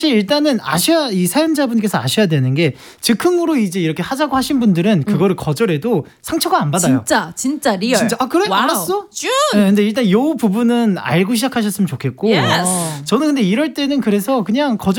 일단은 이 사연자분께서 아셔야 되는 게 즉흥으로 이제 이렇게 하자고 하신 분들은 그거를 거절해도 상처가 안 받아요. 진짜 리얼. 진짜 그래? 와우. 알았어? 준. 네, 근데 일단 이 부분은 알고 시작하셨으면 좋겠고 Yes. 저는 근데 이럴 때는 그래서 그냥 거절